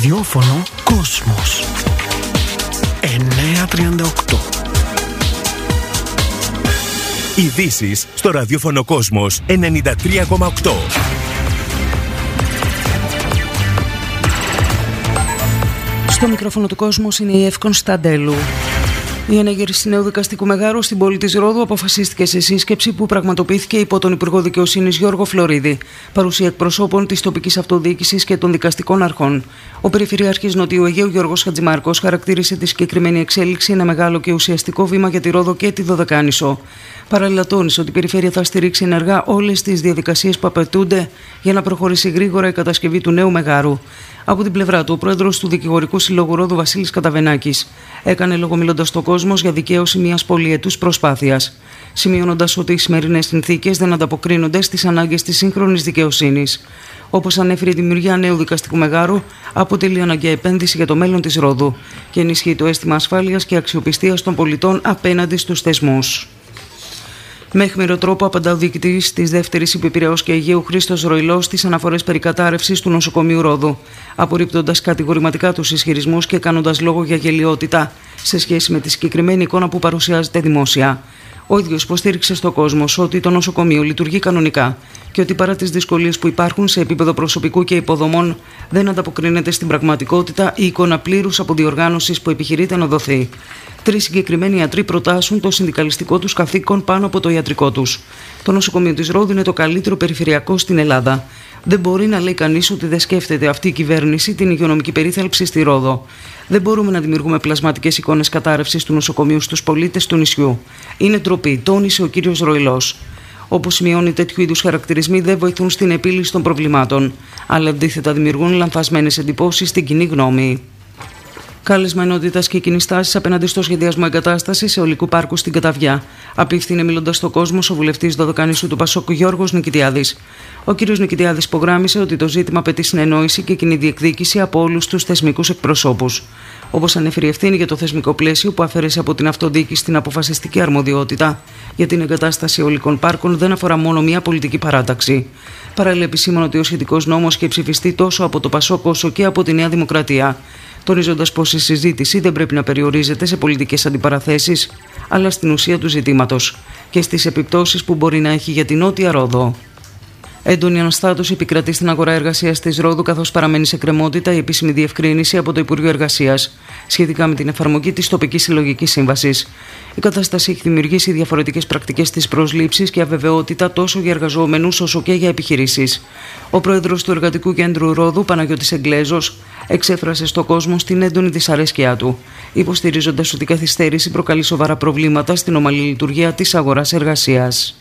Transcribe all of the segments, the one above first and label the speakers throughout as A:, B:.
A: Ραδιόφωνο Κόσμος 938.
B: Ειδήσεις στο ραδιόφωνο Κόσμος 93,8.
C: Στο μικρόφωνο του Κόσμος είναι η Εύκον Σταντέλου. Η ανέγερση νέου δικαστικού μεγάρου στην πόλη της Ρόδου αποφασίστηκε σε σύσκεψη που πραγματοποιήθηκε υπό τον Υπουργό Δικαιοσύνης Γιώργο Φλωρίδη, παρουσία εκπροσώπων της τοπικής αυτοδιοίκησης και των δικαστικών αρχών. Ο Περιφερειάρχης Νοτιού Αιγαίου Γιώργος Χατζημάρκος χαρακτήρισε τη συγκεκριμένη εξέλιξη ένα μεγάλο και ουσιαστικό βήμα για τη Ρόδο και τη Δωδεκάνησο. Παράλληλα, τόνισε ότι η Περιφέρεια θα στηρίξει ενεργά όλες τις διαδικασίες που απαιτούνται για να προχωρήσει γρήγορα η κατασκευή του νέου μεγάρου. Από την πλευρά του, ο πρόεδρος του Δικηγορικού Συλλόγου Ρόδου, Βασίλης Καταβενάκης, έκανε λόγο μιλώντας στο Κόσμος για δικαίωση μιας πολυετούς προσπάθειας, σημειώνοντας ότι οι σημερινές συνθήκες δεν ανταποκρίνονται στις ανάγκες της σύγχρονης δικαιοσύνης. Όπως ανέφερε, η δημιουργία νέου δικαστικού μεγάρου αποτελεί αναγκαία επένδυση για το μέλλον της Ρόδου και ενισχύει το αίσθημα ασφάλειας και αξιοπιστίας των πολιτών απέναντι στους θεσμούς. Με αιχμηρό τρόπο απαντά ο διοικητής της δεύτερης Πειραιώς και Αιγαίου Χρήστος Ροϊλός στις αναφορές περί κατάρρευσης του νοσοκομείου Ρόδου, απορρίπτοντας κατηγορηματικά τους ισχυρισμούς και κάνοντας λόγο για γελοιότητα σε σχέση με τη συγκεκριμένη εικόνα που παρουσιάζεται δημόσια. Ο ίδιος υποστήριξε στο Κόσμος ότι το νοσοκομείο λειτουργεί κανονικά και ότι παρά τις δυσκολίες που υπάρχουν σε επίπεδο προσωπικού και υποδομών, δεν ανταποκρίνεται στην πραγματικότητα η εικόνα πλήρους αποδιοργάνωσης που επιχειρείται να δοθεί. 3 συγκεκριμένοι ιατροί προτάσουν το συνδικαλιστικό τους καθήκον πάνω από το ιατρικό τους. Το νοσοκομείο της Ρόδου είναι το καλύτερο περιφερειακό στην Ελλάδα. Δεν μπορεί να λέει κανείς ότι δεν σκέφτεται αυτή η κυβέρνηση την υγειονομική περίθαλψη στη Ρόδο. Δεν μπορούμε να δημιουργούμε πλασματικές εικόνες κατάρρευσης του νοσοκομείου στους πολίτες του νησιού. Είναι ντροπή, τόνισε ο κύριος Ροϊλός. Όπως σημειώνει, τέτοιου είδους χαρακτηρισμοί δεν βοηθούν στην επίλυση των προβλημάτων, αλλά αντίθετα δημιουργούν λανθασμένες εντυπώσεις στην κοινή γνώμη. Κάλεσμα ενότητας και κοινής τάσης απέναντι στο σχεδιασμό εγκατάστασης αιωλικού πάρκου στην Καταβιά. Απίφθινε μιλώντας στο Κόσμο ο βουλευτής Δωδεκανήσου του Πασόκ Γιώργος Νικητιάδης. Ο κ. Νικητιάδης υπογράμμισε ότι το ζήτημα απαιτεί συνεννόηση και κοινή διεκδίκηση από όλους τους θεσμικούς εκπροσώπους. Όπως ανέφερε, η ευθύνη για το θεσμικό πλαίσιο που αφαίρεσε από την αυτοδιοίκηση την αποφασιστική αρμοδιότητα για την εγκατάσταση αιωλικών πάρκων δεν αφορά μόνο μία πολιτική παράταξη. Παράλληλα, επισήμανε ότι ο σχετικός νόμος και ψηφιστεί τόσο από το Πασόκ όσο και από τη Νέα Δημοκρατία, τονίζοντας πως η συζήτηση δεν πρέπει να περιορίζεται σε πολιτικές αντιπαραθέσεις, αλλά στην ουσία του ζητήματος και στις επιπτώσεις που μπορεί να έχει για την Νότια Ρόδο. Έντονη αναστάτωση επικρατεί στην αγορά εργασίας της Ρόδου, καθώς παραμένει σε κρεμότητα η επίσημη διευκρίνηση από το Υπουργείο Εργασίας σχετικά με την εφαρμογή της τοπικής συλλογικής σύμβασης. Η κατάσταση έχει δημιουργήσει διαφορετικές πρακτικές της προσλήψης και αβεβαιότητα τόσο για εργαζόμενους όσο και για επιχειρήσεις. Ο πρόεδρος του Εργατικού Κέντρου Ρόδου, Παναγιώτης Εγγλέζος, εξέφρασε στο Κόσμο στην έντονη δυσαρέσκειά του, υποστηρίζοντας ότι η καθυστέρηση προκαλεί σοβαρά προβλήματα στην ομαλή λειτουργία της αγοράς εργασίας.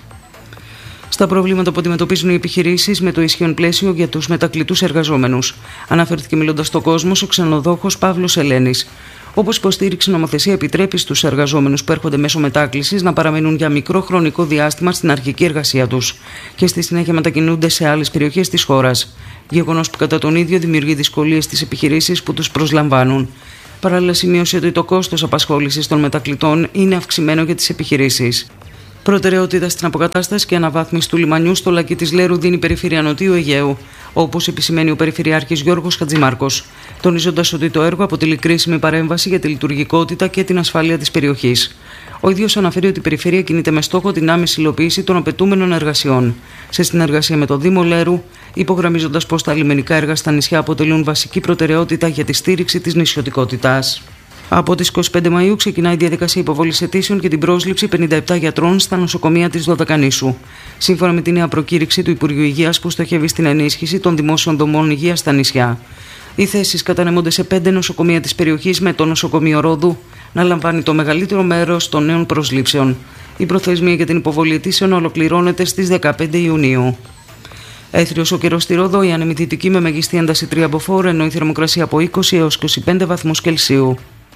C: Στα προβλήματα που αντιμετωπίζουν οι επιχειρήσεις με το ισχύον πλαίσιο για τους μετακλητούς εργαζόμενους, αναφέρθηκε μιλώντας στο Κόσμο ο ξενοδόχος Παύλος Ελένης. Όπως υποστήριξε, η νομοθεσία επιτρέπει στους εργαζόμενους που έρχονται μέσω μετάκλησης να παραμένουν για μικρό χρονικό διάστημα στην αρχική εργασία τους και στη συνέχεια μετακινούνται σε άλλες περιοχές της χώρας. Γεγονός που κατά τον ίδιο δημιουργεί δυσκολίες στις επιχειρήσεις που τους προσλαμβάνουν. Παράλληλα, σημείωσε ότι το κόστος απασχόλησης των μετακλητών είναι αυξημένο για τις επιχειρήσεις. Προτεραιότητα στην αποκατάσταση και αναβάθμιση του λιμανιού στο λακκί της Λέρου δίνει η Περιφέρεια Νοτιού Αιγαίου, όπως επισημαίνει ο Περιφερειάρχης Γιώργος Χατζημάρκος, τονίζοντας ότι το έργο αποτελεί κρίσιμη παρέμβαση για τη λειτουργικότητα και την ασφάλεια της περιοχής. Ο ίδιος αναφέρει ότι η Περιφέρεια κινείται με στόχο την άμεση υλοποίηση των απαιτούμενων εργασιών, σε συνεργασία με το Δήμο Λέρου, υπογραμμίζοντας πως τα λιμενικά έργα στα νησιά αποτελούν βασική προτεραιότητα για τη στήριξη της νησιωτικότητας. Από τις 25 Μαΐου ξεκινάει η διαδικασία υποβολής αιτήσεων για την πρόσληψη 57 γιατρών στα νοσοκομεία της Δωδεκανήσου, σύμφωνα με τη νέα προκήρυξη του Υπουργείου Υγείας που στοχεύει στην ενίσχυση των δημόσιων δομών υγείας στα νησιά. Οι θέσεις κατανέμονται σε 5 νοσοκομεία της περιοχής, με το νοσοκομείο Ρόδου να λαμβάνει το μεγαλύτερο μέρος των νέων προσλήψεων. Η προθεσμία για την υποβολή αιτήσεων ολοκληρώνεται στις 15 Ιουνίου. Έθριος ο καιρός στη Ρόδο, η ανεμητική με μεγιστή ένταση 3 μποφόρ, ενώ η θερμοκρασία από 20 έως 25 βαθμούς Κελσίου.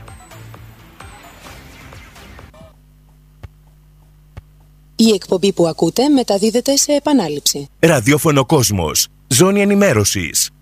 D: Η εκπομπή που ακούτε μεταδίδεται σε επανάληψη.
B: Ραδιόφωνο Κόσμος. Ζώνη ενημέρωσης.